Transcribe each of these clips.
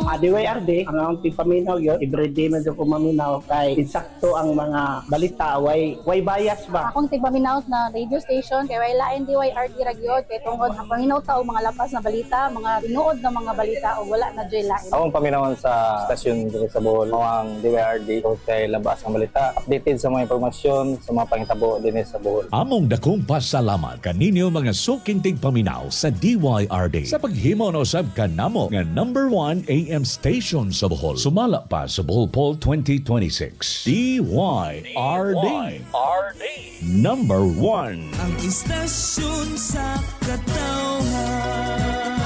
DYRD, ang akong tipaminaw yun, everyday medyo ko maminaw kay insakto ang mga balita, way bias ba? Akong tigpaminaw na radio station, kay way lain DYRD ragyod, kay tungod ang paminaw ta og mga lapas na balita, mga tinuod na mga balita o wala na joy lain. Akong paminawan sa stasyon dito sa Bohol, ang DYRD, kay labas ang balita, updated sa mga impormasyon, sa mga pangitabo din sa Bohol. Among dakong pasalamat kaninyo mga suking tigpaminaw sa DYRD sa paghimo na usab kanamo nga number 1 AM station sa Bohol. Sumala pa sa Bohol Poll 2026. DYRD. Number 1. Ang istasyon sa katawhan.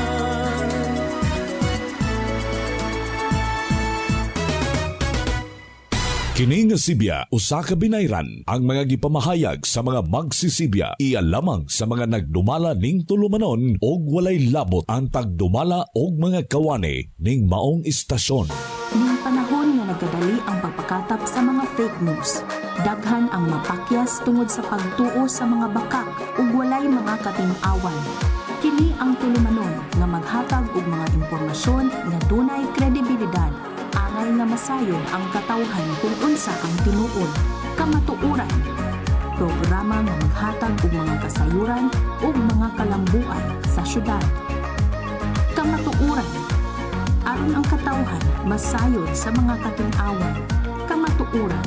Kini nga Sibya usa ka binayran ang mga gipamahayag sa mga magsisibya iya lamang sa mga nagdumala ning tulumanon og walay labot ang pagdumala og mga kawani ning maong istasyon. Ning panahon nga nagkadali ang pagpakatap sa mga fake news. Daghan ang mapakyas tungod sa pagtuo sa mga bakak ug walay mga kating-awan. Kini ang tulumanon nga maghatag og mga impormasyon nga dunay kredibilidad. Angay nga masayon ang katawhan kung unsa ang tinuod, kamatuoran. Programa nga maghatag og mga kasayuran ug mga kalambuan sa syudad. Kamatuoran. Aron ang katawhan masayon sa mga kating-awan. Kamatuoran.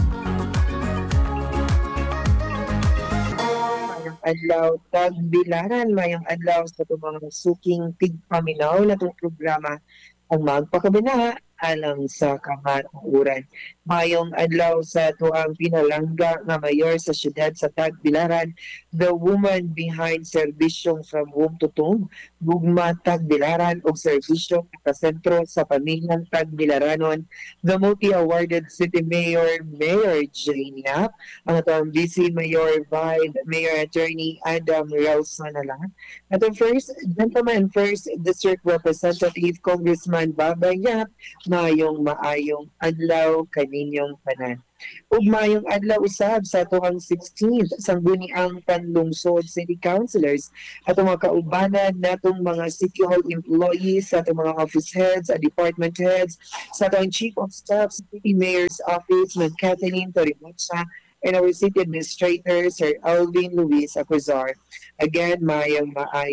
Mayong adlaw tagbilaran, mayong adlaw sa itong mga suking tigpaminaw na itong programa ang magpakabina alang sa kamatuoran. Mayong adlaw sa tuang pinalangga nga mayor sa siyudad sa Tagbilaran, the woman behind serbisyong from womb to tomb, gugma Tagbilaran og serbisyong kasentro sa pamilyang Tagbilaranon, the multi-awarded city mayor, Mayor Jane Yap, ang atong vice mayor, Mayor Attorney Adam Rausanala, atong first gentleman, first district representative, Congressman Babay Yap, maayong adlaw kaninyong tanan. Ug maayong adlaw usab sa tuang 16th sangguniang panlungsod city councilors at mga kaubanan natong mga city hall employees, sa atong mga office heads, department heads, sa atong chief of staff, city mayor's office, Ms. Kathleen Torimocha, and our city administrator, Sir Alvin Luis Acuzar. Again, maayong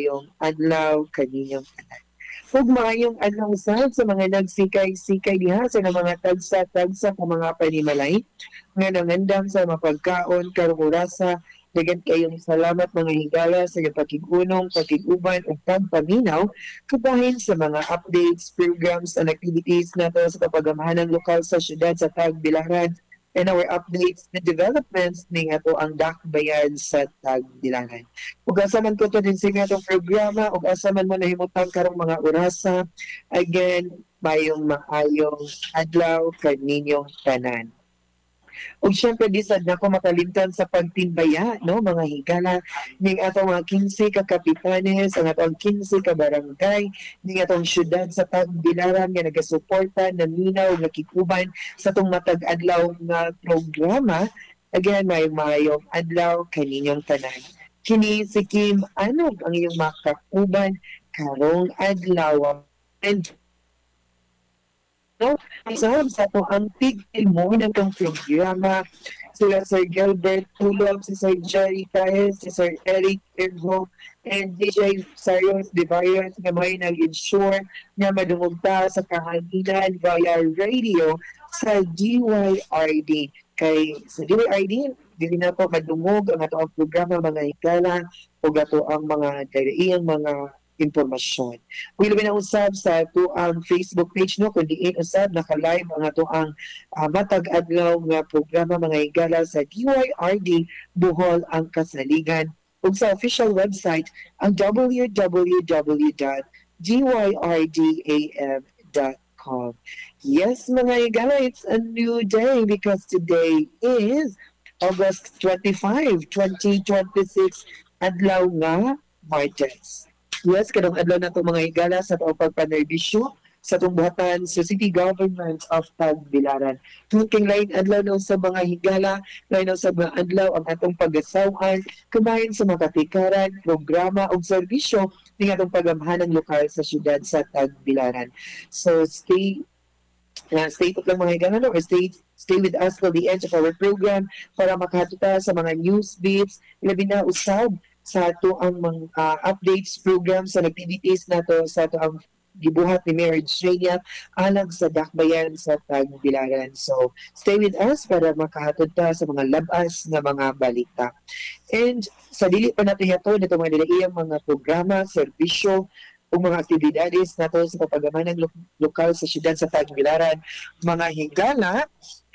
adlaw kaninyong tanan. Ug maayong adlaw sa mga nagsikay-sikay diha sa mga tagsa-tagsa sa mga panimalay nga nangandam sa mapagkaon karong orasa. Dagan kayong salamat mga higala sa iyong pakigunom, pakiguban ug pagpaminaw kabahin sa mga updates, programs and activities nato sa kapagamahanang lokal sa syudad sa Tagbilaran and our updates na developments ning ato ang dakbayan sa Tagbilaran. Ug asaman ko to din sa atong programa ug asaman mo nahimutang karong mga orasa. Again, mayong maayong adlaw kaninyong tanan. Ug syempre di sad nako makalimtan sa pagtimbaya no mga higala ning atong mga 15 ka kapitanes, ang atong 15 ka barangay ning atong syudad sa Tagbilaran nga nagasuporta na minaw nga kikuban sa tong matag adlaw nga programa. Again, mayong adlaw kaninyong tanan. Kini si Kim Anog ang iyong makakuban karong adlaw. And isang sa ito ang tigil-mo ng itong programa, sila Sir Gilbert Tulog, si Sir Jerry Caes, si Sir Eric Ergo, and DJ Sarios Devarios nga may nag-ensure na madungugta sa kahanginan via radio sa DYRD. Kay sa DYRD, dili na po madungog ang ato ang programa mga higala o ato ang mga dalaiyang mga impormasyon. Kung ilabi na usab sa ito ang Facebook page no, kundi usab naka-live ang ito ang matag adlaw nga programa mga higala sa DYRD Bohol ang Kasaligan ug sa official website ang www.dyrdam.com. Yes mga higala, it's a new day because today is August 25, 2026, adlaw nga Martes. Yes, kanong adlaw na ito mga higala sa pagpanerbisyo sa tungbuhatan sa City Government of Tagbilaran. Tungking lain adlaw no sa mga higala, lain no sa mga adlaw ang atong pagasawan, kumain sa mga katikaran, programa ug serbisyo ning atong pagamhanang lokal sa syudad sa Tagbilaran. So stay put lang mga higala no, or stay with us till the end of our program para makahatuta sa mga news beats, ilabi na usab sa ato ang mga updates program sa activities nato sa ato ang gibuhat ni Mayor Eugenia alang sa dakbayan sa Tagbilaran. So, stay with us para makahatod ta sa mga labas na mga balita. And sa dili pa natin yato, nito mga nilaiyang mga programa, serbisyo, o mga aktibidades nato sa papagamanang lokal sa syudad sa Tagbilaran. Mga higala,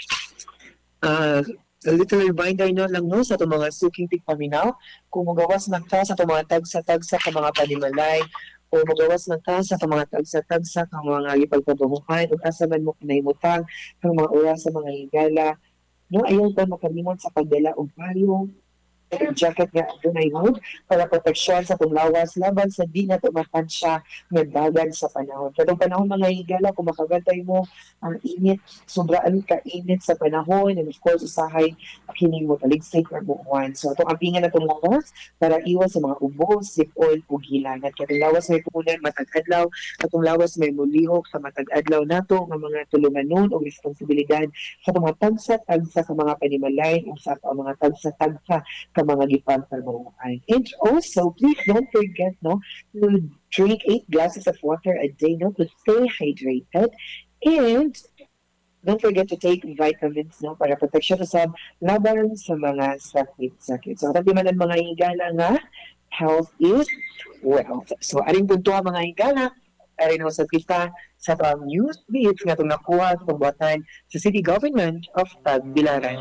a little reminder no lang no sa itong mga suking tigpaminaw, kung magawas ng ta sa itong mga tagsa-tagsa ka mga panimalay, o magawas ng ta sa mga tagsa-tagsa ka mga ipagpabuhukan, o asa man mo kinahimutang ang mga oras sa mga higala, no ayaw pa makalimot sa pagdala o payong jacket nga doon ay hood para proteksyon sa itong lawas laban sa di na ito matansya ng dagan sa panahon. Katong panahon mga higala, kung makagantay mo ang init, sobraan ka-init sa panahon, and of course, usahay kining mo taligsik or buuan. So, itong ampingan na itong lawas para iwas sa mga ubo, sipol, ug hilangat. Katong lawas may punan, matag-adlaw, katong lawas may mulihok sa matag-adlaw nato ng mga tulunganon o responsibilidad sa mga tagsa-tagsa sa mga panimalay o sa mga tagsa-tagsa sa mga gipagtrabahoan. And also, please don't forget no, to drink 8 glasses of water a day no, to stay hydrated. And don't forget to take vitamins no, para proteksyon sa laban sa mga sakit-sakit. So, tabi man ang mga higala nga, health is wealth. So, aring punto ang mga higala, aring no, sa kita sa news beats nga itong nakuha sa pagbuatan sa City Government of Tagbilaran.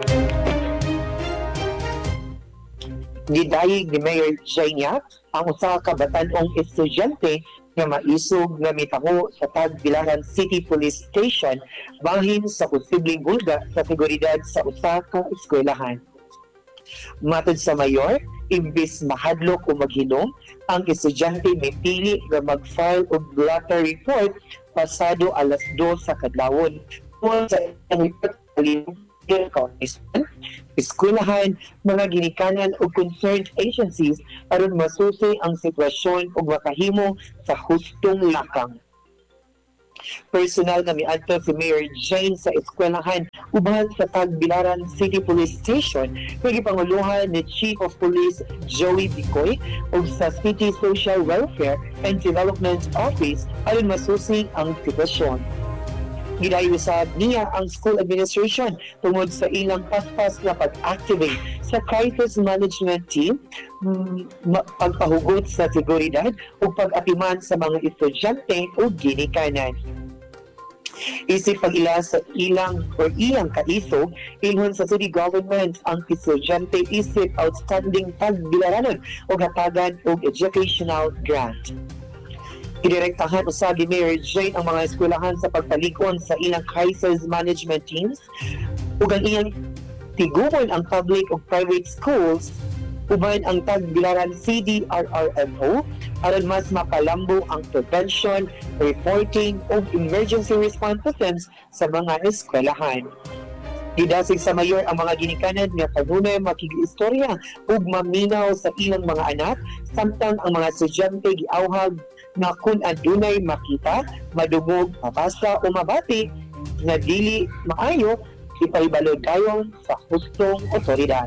Gidayig ni Mayor Eugenia ang usa ka batanong estudyante nga maisog nga mitaho sa Tagbilaran City Police Station bahin sa posibleng bulga sa seguridad sa usa ka eskwelahan. Matod sa mayor, imbis mahadlok o maghinom, ang estudyante may pili nga mag-file og blatter report pasado alas 2 sa kadlawon. Tungod sa report eskwelahan, mga ginikanan o concerned agencies aron masusi ang sitwasyon o makahimo sa hustong lakang. Personal na miadto si Mayor Jane sa eskwelahan uban sa Tagbilaran City Police Station, nagipanguluhan ni Chief of Police Joey Bicoy ug sa City Social Welfare and Development Office aron masusi ang sitwasyon. Ginayusab niya ang school administration tungod sa ilang paspas na pag-activate sa crisis management team, pagpahugot sa seguridad o pag-atiman sa mga estudyante o ginikanan. Isip pag-ila sa iyang kaisog, ingon sa city government ang estudyante isip outstanding Tagbilaranon o hatagan o educational grant. Idirektahan usab ni Mayor Jane ang mga eskwelahan sa pagpalig-on sa ilang crisis management teams ug ang iyang tigumon ang public ug private schools uban ang Tagbilaran CDRRMO aron mas makalambo ang prevention, reporting ug emergency response systems sa mga eskwelahan. Gidasig sa mayor ang mga ginikanan nga kanunay makigistorya ug maminaw sa ilang mga anak samtang ang mga estudyante giawhag na kung adunay makita, madungog, mabasa o mabati na dili maayo, ipaibalod tayo sa hustong otoridad.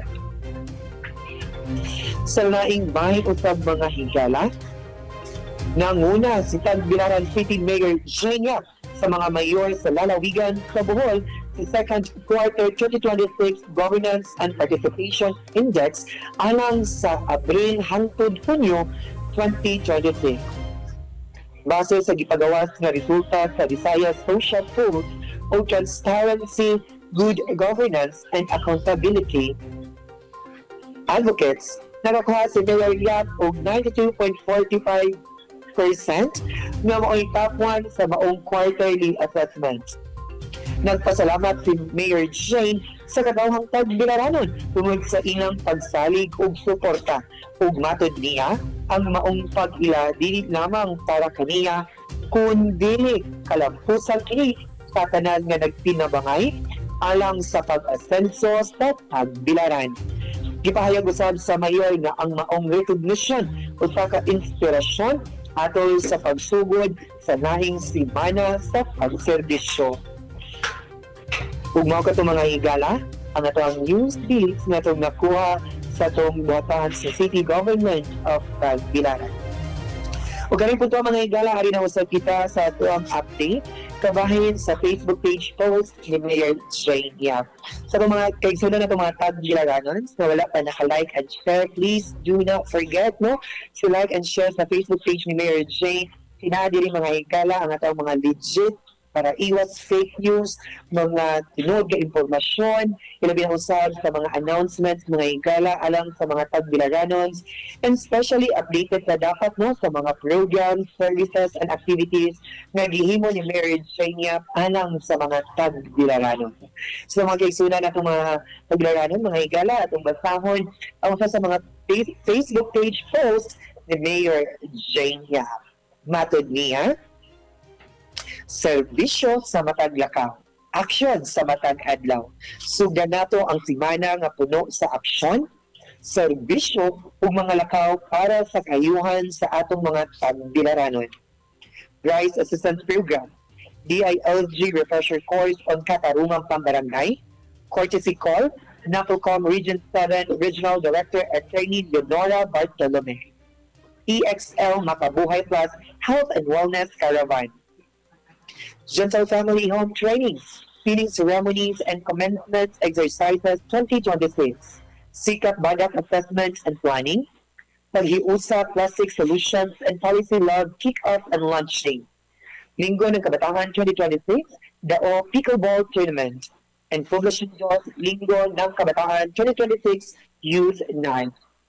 Sa laing bahin usab mga higala, nanguna si Tagbilaran City Mayor Eugenia sa mga mayor sa lalawigan sa Bohol sa second quarter 2026 Governance and Participation Index alang sa Abril hangtod Hunyo 2026. Base sa gipagawas nga resulta sa Visayas Social Polls o Transparency, Good Governance and Accountability Advocates, nakakuha si Mayor Yap og 92.45% nga mao'y top 1 sa maong quarterly assessment. Nagpasalamat si Mayor Jane sa katawhang Tagbilaranon tungod sa ilang pagsalig ug suporta ug matod niya ang maong pag-ila dili lamang para kaniya kundi kalampusan kini sa tanan nga nagtinabangay alang sa pag-asenso sa tagbilaran. Gipahayag usab sa mayor nga ang maong recognition o ka-inspirasyon atol sa pagsugod sa nahing simana sa pagserbisyo. Ug mao ka mga higala, ang atong news beats nga itong nakuha sa itong buhatahan sa City Government of Tagbilaran. O galing po ito mga higala, hari na usap kita sa itong update kabahin sa Facebook page post ni Mayor Jane Yap. Sa itong mga kaigsunan na itong mga Tagbilaranons na wala pa naka-like and share, please do not forget to like and share sa Facebook page ni Mayor Jane. Sinadiri mga higala ang atong mga legit para iwas fake news, mga tinuod nga impormasyon, ilabi na usab sa mga announcements, mga higala alang sa mga Tagbilaranons, and especially updated na dapat sa mga programs, services, and activities nga gihimo ni Mayor Jane Yap alang sa mga Tagbilaranon. So mga kaigsunan na itong mga Tagbilaranon, mga higala, atong basahon, ang sa mga Facebook page post ni Mayor Jane Yap. Matod niya, serbisyo sa matag lakaw, aksyon sa matag adlaw. Sugdan nato ang simana nga puno sa aksyon, serbisyo ug mga lakaw para sa kayuhan sa atong mga Tagbilaranon. Rice Assistance Program, DILG Refresher Course on Katarungang Pambarangay, courtesy call, NAPOCOM Region 7 Regional Director Attorney Leonora Bartolome. EXL Makabuhay Plus Health and Wellness Caravan. Gentle Family Home Trainings, Feeding Ceremonies and Commencement Exercises 2026, Sikap Badak Assessments and Planning, Paghiusa Plastic Solutions and Policy Lab Kick-Off and Launching, Linggo ng Kabataan 2026, Dao Pickleball Tournament, and Publishing Dose Linggo ng Kabataan 2026 Youth Night.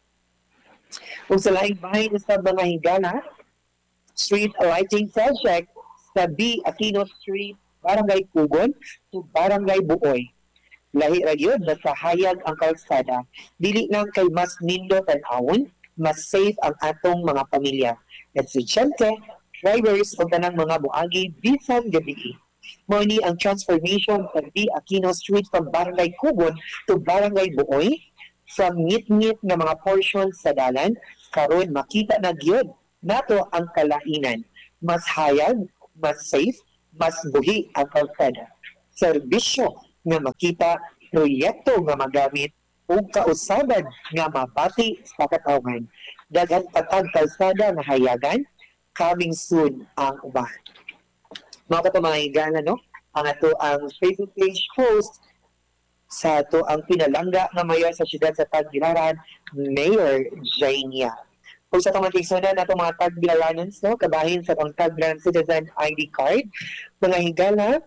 Kung sa laing bahay sa mga higala, street lighting project sa B. Aquino Street, Barangay Pugon to Barangay Buoy. Lahi ra gyud na sa hayag ang kalsada. Dili lang kay mas nindo tan-awon, mas safe ang atong mga pamilya. Estudyante, drivers o tanang mga buagi bisan gabi. Mao ni ang transformation sa B. Aquino Street from Barangay Pugon to Barangay Buoy, from ngit-ngit nga mga portions sa dalan, karon makita na gyud nato ang kalainan. Mas hayag, mas safe, mas buhi ang kalsada. Serbisyo nga makita, proyekto nga magamit, o kausaban nga mabati sa katawan. Daghan patag kalsada nga hayagan, coming soon ang uban. Mga kato mga higala, ang ato ang Facebook page post sa ato ang pinalangga nga mayor sa siyudad sa Tagbilaran, Mayor Jane Yap. Kung sa itong matigsunan na itong mga Tagbilaranons, kabahin sa itong Tagbilaran Citizen ID card, mga higala,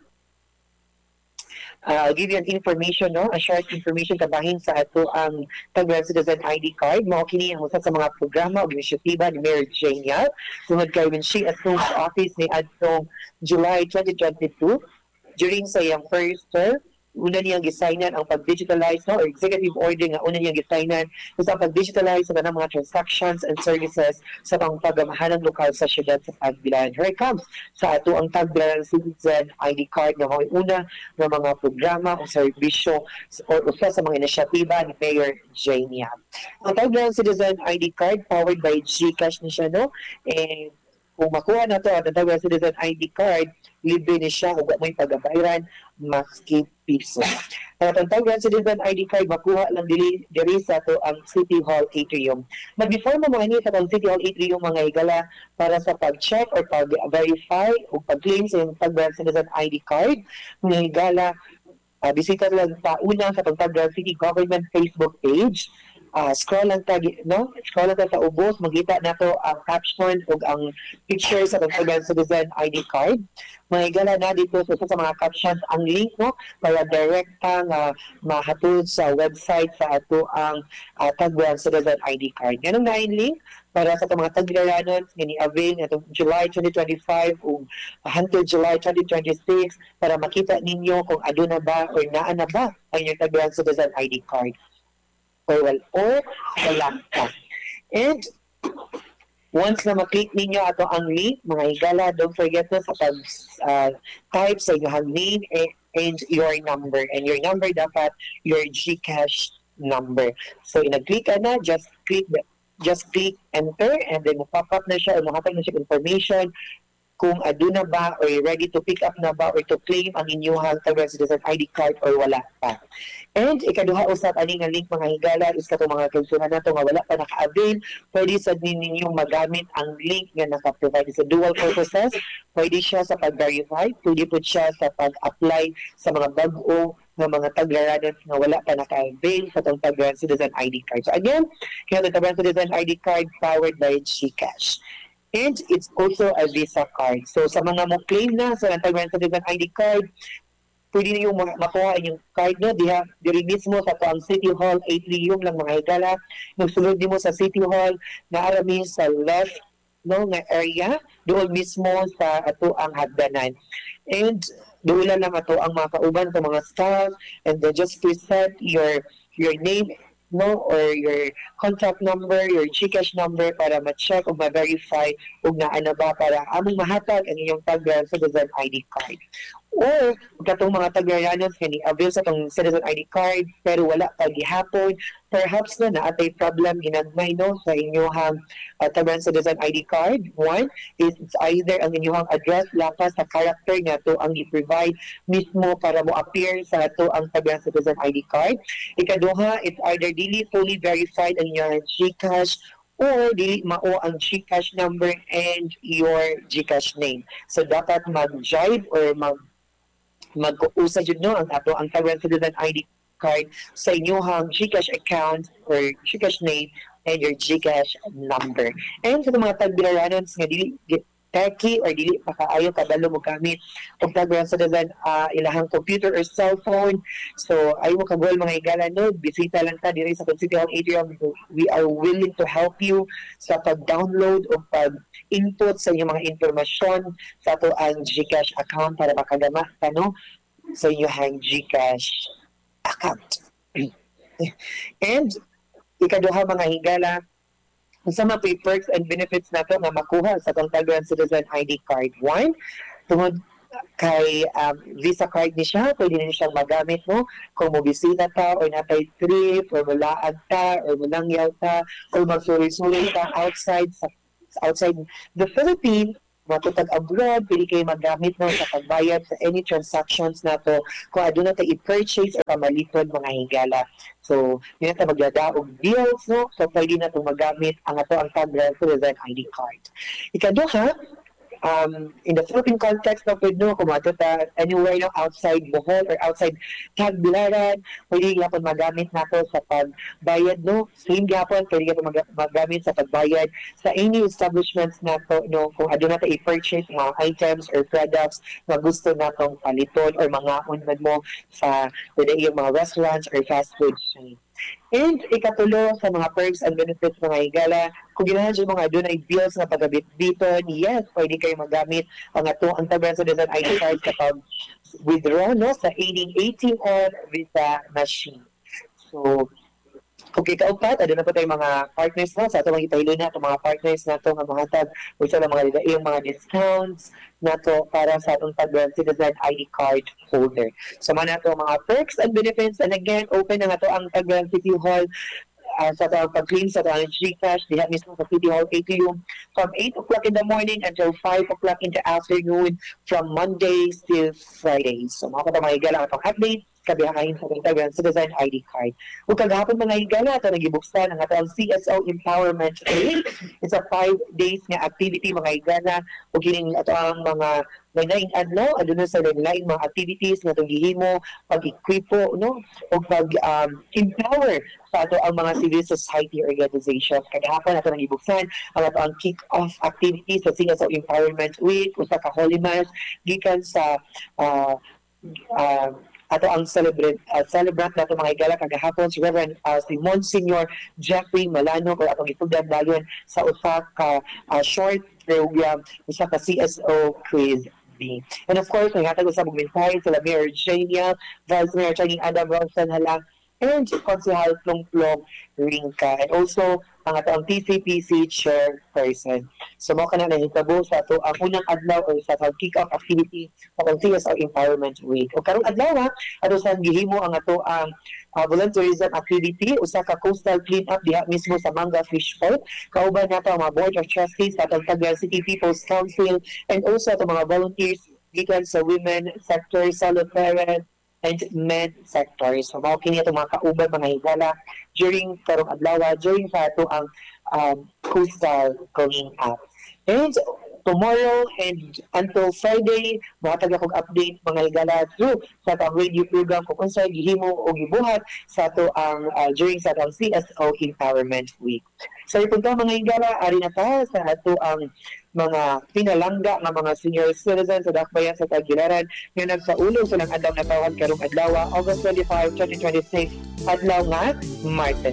I'll give you an information, a short information kabahin sa ato ang Tagbilaran Citizen ID card. Mao kini ang usa sa mga programa o inisyatiba ni Mayor Jane Yap tungod kay when she assumed office ni adtong July 2022 during sa iyang first term. Una niyang gisignan ang pag-digitalize or executive order nga una niyang gisignan sa pag-digitalize sa mga transactions and services sa pagpagamahalang lokal sa siyudad sa Tagbilaran. Here it comes sa ato ang Tagbilaran Citizen ID card na may una ng mga programa o serbisyo o usa sa mga inisyatiba ni Mayor Jane Yap. Ang Tagbilaran Citizen ID card powered by GCash ni siya, and kung makuha na to ang Tagbilaran Citizen ID card, libre ni siya kung may pagabayran maski piso. Ang Tagbilaran Citizen ID card makuha lang diri sa to ang City Hall Atrium. But before mo mga sa City Hall Atrium mga higala para sa pag-check or pag-verify o pag-claim sa yung Tagbilaran Citizen ID card, mga higala, bisita lang sa una sa Tagbilaran City Government Facebook page. Scroll lang sa ubos, magkita na to ang caption o ang picture sa Tagbilaran Citizen ID card. Mahigala na dito sa mga captions ang link para direkta nga mahatod sa website sa ato ang Tagbilaran Citizen ID card. Ganun na yung link para sa mga Tagbilaranons nga ni-avail natong July 2025 o until July 2026 para makita ninyo kung aduna ba o naa na ba ang inyong Tagbilaran Citizen ID card. Or wala ka. And Once na maklik ninyo ato ang link, mga higala, don't forget na sa pag-type sa inyong name and your number. And your number dapat your GCash number. So, inag-click ka na, just click enter, and then pop up na siya o mahatag na siya information kung aduna ba or ready to pick up na ba or to claim ang inyong Tagwan Citizen ID card or wala pa. And ikaduha usap ani nga link mga higala is katong mga kaibigan nato nga wala pa naka-avail, pwede sad ninyong magamit ang link nga naka-provide sa dual purposes. Pwede siya sa pag-verify, pwede po siya sa pag-apply sa mga bag-o ng mga taglaranon nga wala pa naka-avail sa itong Tagwan Citizen ID card. So again, kaya the Tagwan Citizen ID card powered by GCash. And it's also a Visa card. So sa mga mo claim na sa Tagwan Citizen ID card, pwede niyo makuha yung card nyo diri mismo sa ang City Hall atrium lang mga higala. Magsulod mo sa City Hall na arami sa left nga area doon mismo sa ato ang hagdanan. And doon lang ato ang mga kauban sa mga staff, and then just present your name or your contact number, your GCash number para ma-check o ma-verify kung naana ba para among mahatag ang inyong Tagwan Citizen ID card. Or katong mga taglaranon nga ni-avail sa itong Citizen ID card pero wala pa gihapon, perhaps na naatay problem ginagmay sa inyong Tagwan Citizen ID card. One is it's either ang inyong address lapas sa character nga to ang i-provide mismo para mo appear sa to ang Tagwan Citizen ID card. Ikaduha, it's either dili fully verified ang inyong GCash or dili mao ang GCash number and your GCash name. So dapat mag-jive or mag-uusa jud ang ato ang Tagwan Citizen ID card sa inyong GCash account or GCash name and your GCash number. And sa mga tagbilaranons nga dili techy or dili pa kaayo kabalo mo gamit og Tagwan Citizen ilahang computer or cellphone, so ayo mo kagol mga higala bisita lang ta diri sa City Hall atrium. We are willing to help you sa pag-download o pag-input sa inyong mga impormasyon sa ato ang GCash account para makagama ka sa inyong GCash account. And ikaduha mga higala, sa mga perks and benefits nato nga makuha sa itong Tagwan Citizen ID card. One, tungod kay Visa card ni siya, pwede na siyang magamit kung mobisita ta or natay trip or mulaag ta or mulangyaw ta or magsuri-suri ta outside the Philippines, matutag abroad, pwede kayo magamit sa pagbayad sa any transactions nato kung aduna ta i-purchase or pamalitod mga higala. So, hindi na magdadaog deals, so pwede na itong magamit ang ato ang Tagwan Citizen ID card. Ikaduha, in the Philippine context na pwede kung ta anywhere outside Bohol or outside Tagbilaran, pwede yapon magamit nato sa pagbayad same yapon pwede yapon magamit sa pagbayad sa any establishments nato kung aduna ta i-purchase mga items or products na gusto natong paliton or mga unman mo sa pwede yung mga restaurants or fast food chain. And ikatulo sa mga perks and benefits mga higala, kung ginahan siya mga adunay bills na pagabit-biton, yes, pwede kayo magamit ang Tagwan Citizen ID card sa pag-withdraw sa aiding ATM Visa machine. So, kung kaupat, aduna po tayong mga partners sa ito mga itahilo na itong mga partners na ito nga mahatag o sa mga discounts na ito para sa itong Tagwan Citizen ID card holder. So mga ito mga perks and benefits, and again, open na ito ang Tagwan City Hall sa itong pag-claim sa itong GCash diha mismo sa City Hall atrium from 8 o'clock in the morning until 5 o'clock in the afternoon from Mondays till Fridays. So mga higala ang itong update kabiyahin sa Tagwan Citizen ID card. O kagahapon mga higala, ito nagibuksan ang atong CSO Empowerment Week. It's a 5 days nga activity mga higala. O kining ito ang mga lain adlaw, aduna sa lain mga activities nga itong gihimo, pag-equipo, o pag-empower sa ato ang mga civil society organizations. Kagahapon ito nagibuksan ang ato ang kick-off activities sa CSO Empowerment Week, usa ka Holy Mass, gikan sa ato ang celebrant nato mga higala kagahapon si Reverend si Monsignor Jeffrey Malano o atong itugdan dayon sa usa ka short program usa ka CSO quiz B. And of course, naghatag usab og mensahe sila Mayor Eugenia, Vice Mayor Channing Adam Ronson hala and Konsehal Plong Ringka, and also ang atong TCPC chairperson. So mo kana nahitabo sa ato ang unang adlaw or sa atong kick-off activity sa CSO Empowerment Week. O karong adlaw ato sa gihimo ang ato ang volunteerism activity usa ka coastal cleanup diha mismo sa Manga Fish Port. Kauban nato ang mga board of trustees sa atong Tagal City People's Council and also ato mga volunteers gikan sa women sector, solo parent, and med sector. So mao kini atong mga kauban mga higala during karong adlaw during sa ato ang coastal clean up. And tomorrow and until Friday, mahatag akong update mga higala through sa atong radio program kung unsay gihimo o gibuhat sa ato ang during sa atong CSO Empowerment Week. So ipunta mga higala ari na ta sa ato ang mga pinalangga ng mga senior citizens sa Dakbayan sa Tagbilaran nga nagsaulong sa ng adlaw na tawag karong adlaw August 25, 2026 adlaw nga Martes.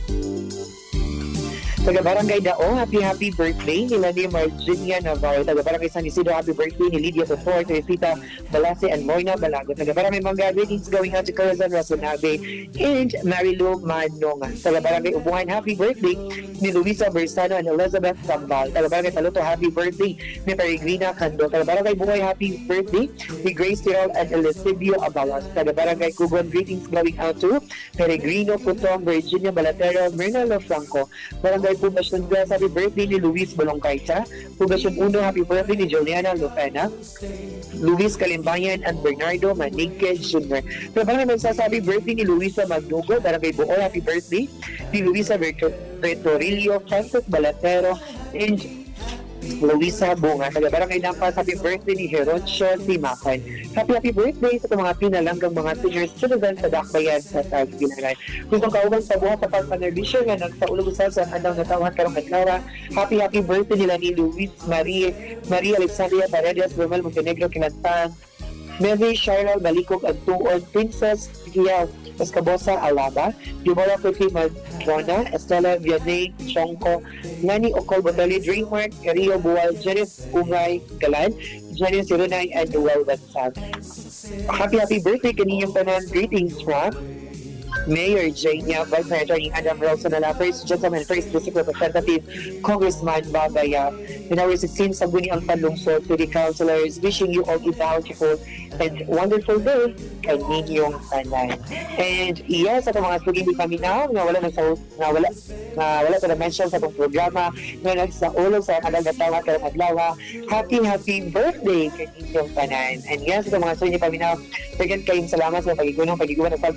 Taga Barangay Dao, happy birthday nila ni Marginia Navarro. Taga Barangay San Isidro, happy birthday ni Lydia Tofor, Teresita Balase, and Moina Balago. Taga Barangay Mangga, greetings going out to Corazon Rasonabe and Marilu Manonga. Taga Barangay Ubuhan, happy birthday ni Luisa Bersano and Elizabeth Sambal. Taga Barangay Taluto, happy birthday ni Peregrina Cando. Taga Barangay Buhay, happy birthday ni Grace Tirol and Elisibio Abalos. Taga Barangay Cugon, greetings going out to Peregrino Putong, Virginia Balatero, Myrna Lofranco. Barangay Poblacion 2, happy birthday ni Luis Balongkaita. Poblacion 1, happy birthday ni Juliana Lopena, Luis Kalimbayan, and Bernardo Manique Jr. Pero parang nagsasabi birthday ni Luisa Magnugo, Barangay Buoy, happy birthday ni Luisa Bertorillo, Francis Balatero, and Luisa Bunga. Taga Barangay Nampas, happy birthday ni Heroncio Timakan. Happy birthday sa mga pinalanggang mga senior citizens sa Dakbayan sa Tagbilaran. Kung kauban sa buhat sa pagpanerbisyon nga nagsaulog sa andang natawan karong adlaw, happy birthday nila ni Luis Maria Alexandria Paredes, Romel Montenegro Kinantang, Mary Cheryl Balikog Antuon, Princess Gia Escabosa Alaba, Yumara Puti Madrona, Estela Vianney Chongko, Nani Ocol Botali, Dreammark, Rio Buwal, Janice Ungay Galan, Janice Irunay, and Noel Bansag. Happy birthday kaninyong tanan. Greetings from Mayor Jania, Vice Mayor Attorney Adam Rolson Ala, First Gentleman, First District Representative, Congressman Bagaya, January 16, Sabuni ang Panlungsod, City Councilors, wishing you all a bountiful and wonderful day kay ninyong tanan. And yes, sa mga suging di kami na wala sa na-mention sa itong programa na nagsaulog sa kadang natawa karong adlaw, happy birthday kay ninyong tanan. And yes, sa mga suging di kami na bigyan kayong salamat sa pagigunan ng